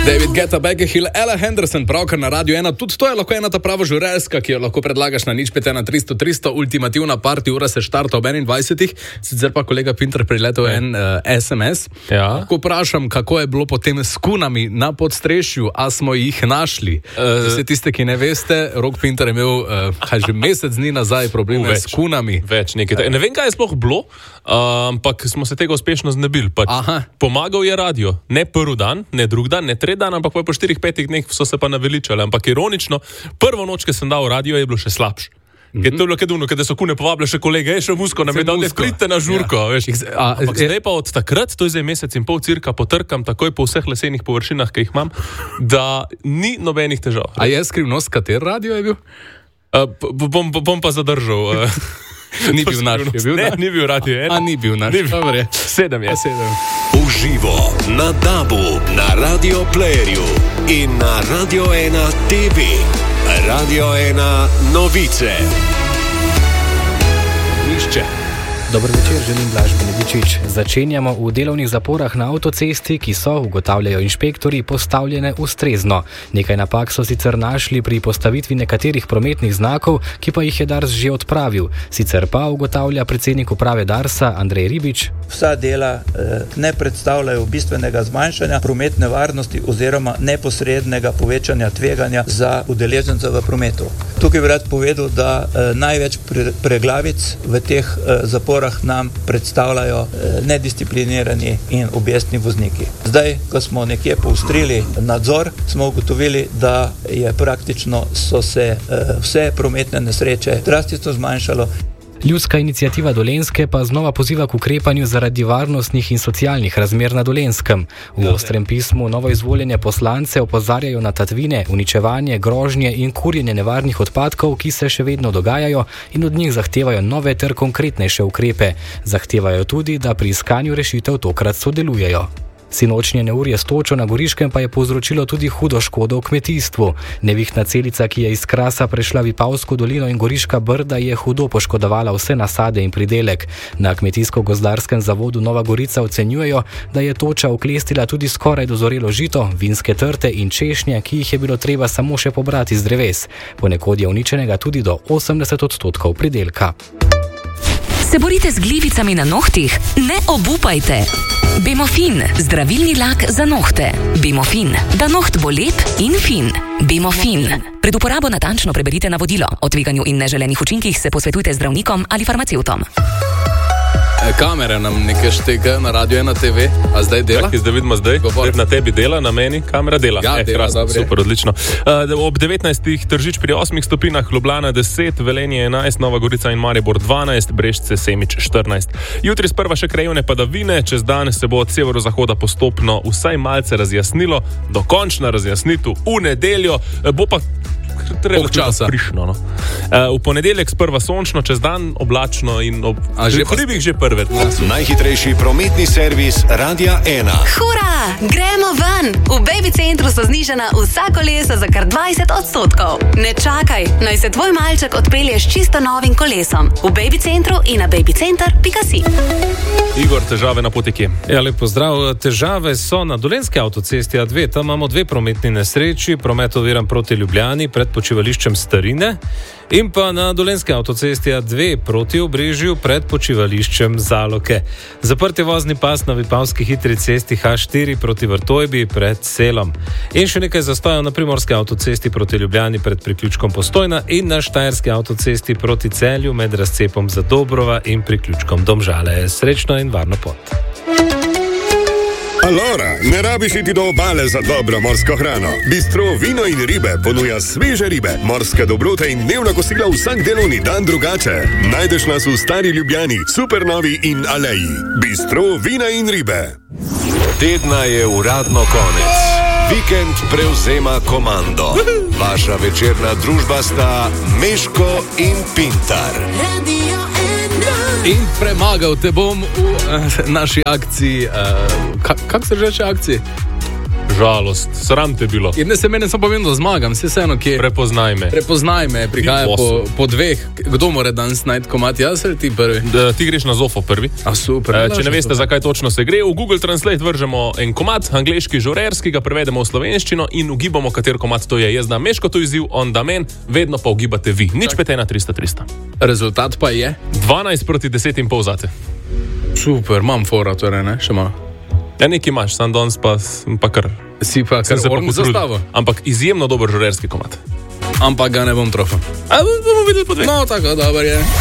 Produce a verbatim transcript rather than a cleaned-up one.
David Guetta, Becky Hill, Ella Henderson, pravkar na Radio ena. Tudi to je lahko ena ta prava žurelska, ki jo lahko predlagaš na nič pet ena tristo tristo, ultimativna party ura se štarta ob enaindvajsetih. Sicer pa kolega Pinter priletel en uh, es em es. Ja. Lahko vprašam, kako je bilo potem s kunami na podstrešju, a smo jih našli. Uh, Vse tiste, ki ne veste, Rok Pinter je imel uh, kaj že mesec dni nazaj probleme več, s kunami. Več nekaj. Ne vem, kaj je sploh bilo, uh, ampak smo se tega uspešno znebili. Pač pomagal je radio. Ne prvi dan, ne drug dan, ne tretji dan, ampak po štirih, petih dneh so se pa naveličali. Ampak ironično, prvo noč, ki sem dal radio, je bilo še slabš. Mm-hmm. Ker to je bilo keduno, kada so kune povabile še kolege, je še musko, nam je dal, ne pridite na žurko. Ja. Veš. A, ampak je... zdaj pa od takrat, to je zdaj mesec in pol cirka, potrkam takoj po vseh lesenih površinah, ki jih imam, da ni nobenih težav. A je skrivnost, kater radio je bil? Uh, bom, bom pa zadržal. Uh, Ni bil naš, je bil ne, ni bil radio ena. A ni bil naš, dobre. Sedem je. Sedem. Uživo na Dabu, na Radio Playerju in na Radio ena te ve. Radio ena novice. Nišče. Dober večer, želim Blaž Benedičič. Začenjamo v delovnih zaporah na avtocesti, ki so, ugotavljajo inšpektori, postavljene ustrezno. Nekaj napak so sicer našli pri postavitvi nekaterih prometnih znakov, ki pa jih je Dars že odpravil. Sicer pa, ugotavlja predsednik uprave Darsa Andrej Ribič, vsa dela eh, ne predstavljajo bistvenega zmanjšanja prometne varnosti oziroma neposrednega povečanja tveganja za udeležence v prometu. Tukaj bi rad povedal, da eh, največ pre, preglavic v teh eh, zaporah nam predstavljajo eh, nedisciplinirani in objestni vozniki. Zdaj, ko smo nekje poostrili nadzor, smo ugotovili, da je praktično so se eh, vse prometne nesreče drastično zmanjšalo. Ljudska iniciativa Dolenjske pa znova poziva k ukrepanju zaradi varnostnih in socialnih razmer na Dolenjskem. V ostrem pismu novoizvoljene poslance opozarjajo na tatvine, uničevanje, grožnje in kurjenje nevarnih odpadkov, ki se še vedno dogajajo, in od njih zahtevajo nove ter konkretnejše ukrepe. Zahtevajo tudi, da pri iskanju rešitev tokrat sodelujejo. Sinočnje neurje s točo na Goriškem pa je povzročilo tudi hudo škodo v kmetijstvu. Nevihtna celica, ki je iz Krasa prešla Vipavsko dolino in Goriška Brda, je hudo poškodovala vse nasade in pridelek. Na kmetijsko-gozdarskem zavodu Nova Gorica ocenjujejo, da je toča oklestila tudi skoraj dozorelo žito, vinske trte in češnje, ki jih je bilo treba samo še pobrati z dreves. Ponekod je uničenega tudi do osemdeset odstotkov pridelka. Se borite z glivicami na nohtih? Ne obupajte! Bemofin, zdravilni lak za nohte. Bemofin, da noht bo lep in fin. Bemofin. Pred uporabo natančno preberite navodilo. O tveganju in neželenih učinkih se posvetujte z zdravnikom ali farmacevtom. Kamera nam nekaj šteka na Radio ena te ve, a zdaj dela? Zdaj vidimo zdaj, Govor. Na tebi dela, na meni kamera dela. Ja, eh, dela, krasno, dobre. Super, odlično. Uh, ob devetnajstih Tržič pri osmih stopinah, Ljubljana deset, Velenje enajst, Nova Gorica in Maribor dvanajst, Brežice, Semič štirinajst. Jutri sprva še krajevne padavine, čez dan se bo od severozahoda postopno vsaj malce razjasnilo, dokončna razjasnitev v nedeljo, bo pa relativno frišno. No. Uh, v ponedeljek sprva sončno, čez dan oblačno in ob hribih že prve. Najhitrejši prometni servis Radia ena. Hura! Gremo ven! V Baby Centru so znižana vsa kolesa za kar dvajset odstotkov. Ne čakaj, naj se tvoj malček odpelje s čisto novim kolesom. V Baby Centru in na babycenter pika si. Igor, težave na poti kje? Ja, lep pozdrav. Težave so na Dolenjski avtocesti A dve. Tam imamo dve prometni nesreči, promet oviran proti Ljubljani pred počivališčem Starine in pa na Dolenjski avtocesti A dve proti Obrežju pred počivališčem Zaloke. Zaprt je vozni pas na Vipavski hitri cesti H štiri proti Vrtojbi pred Selom. In še nekaj zastojev na Primorski avtocesti proti Ljubljani pred priključkom Postojna in na Štajerski avtocesti proti Celju med razcepom Zadobrova in priključkom Domžale. Srečno in varno pot. Alora, ne rabiš iti do obale za dobro morsko hrano. Bistro Vino in ribe ponuja sveže ribe, morske dobrote in dnevna kosila vsak delovni dan drugače. Najdeš nas v Stari Ljubljani, Supernovi in Aleji. Bistro Vina in ribe. Tedna je uradno konec. Vikend prevzema komando. Vaša večerna družba sta Meško in Pintar. In premagal te bom v uh, naši akciji. Uh, ka, kak se reče akciji? Žalost, sram te bilo. In ne se meni samo povem, da zmagam, vse vseeno, kje. Prepoznaj me. Prepoznaj me, prihaja po, po dveh. Kdo mora danes najti komad, jaz ali ti prvi? Da, ti greš na Zofo prvi. A super. E, če ne veste, zakaj točno se gre, v Google Translate vržemo en komad, angleški žurerski, ga prevedemo v slovenščino in ugibamo, kater komad to je. Jaz dam Meško to izziv, on da men, vedno pa ugibate vi. Nič pet ena tristo tristo. Rezultat pa je? dvanajst proti deset in pol zate. Super, imam fora, torej ne, še malo. Ja, nekaj imaš, sam danes pa, pa kar. Si pa kar orm zastavo. Ampak izjemno dober žurerski komad. Ampak ga ne bom trofil. A bomo videli po dveh. No, tako, dober je.